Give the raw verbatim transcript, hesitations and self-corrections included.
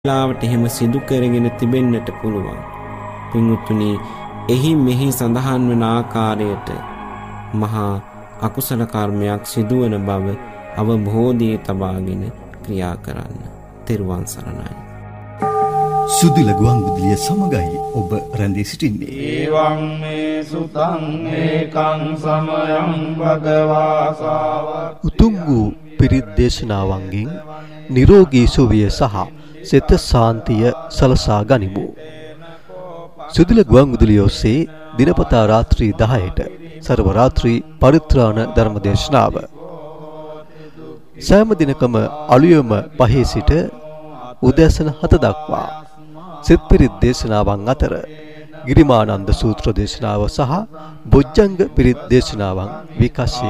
ලාවට එහෙම සිදු කරගෙන තිබෙන්නට පුළුවන්. පින්වත්නි, එහි මෙහි සඳහන් වන ආකාරයට මහා අකුසල කර්මයක් සිදුවන බව අවබෝධයේ තබාගෙන ක්‍රියා කරන්න. තෙරුවන් සරණයි. සුදිල ගුවන්විදුලිය සමගයි ඔබ රැඳී සිටින්නේ. ඒවං මේ සුතං ඒකං සමයං භගවා සාවක්ඛ. උතුම් වූ පිරිත් දේශනාවන්ගෙන් නිරෝගී සුවය සහ සිත සාන්තිය සලසා ගනිමු. සුදිල ගුවන්විදුලිය ඔස්සේ දිනපතා රාත්‍රී දහයට සර්ව රාත්‍රී පරිත්‍රාණ ධර්ම දේශනාව. සෑම දිනකම අලුයම පහේ සිට උදෑසන හත දක්වා සිත් පිරිත් දේශනාවන් අතර ගිරිමානන්ද සූත්‍ර දේශනාව සහ බොජ්ජංග පිරිත් දේශනාවන් විකාශය